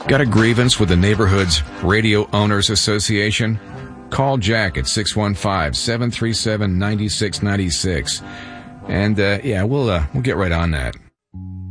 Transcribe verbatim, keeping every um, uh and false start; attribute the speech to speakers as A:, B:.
A: Got a grievance with the neighborhood's Radio Owners Association? Call Jack at six one five, seven three seven, nine six nine six. And, uh, yeah, we'll, uh, we'll get right on that.